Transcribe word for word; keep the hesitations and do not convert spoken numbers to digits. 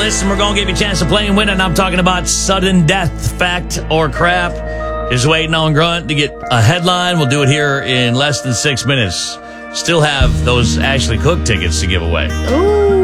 listen. We're going to give you a chance to play and win. And I'm talking about sudden death, fact or crap. Just waiting on Grunt to get a headline. We'll do it here in less than six minutes. Still have those Ashley Cook tickets to give away. Ooh.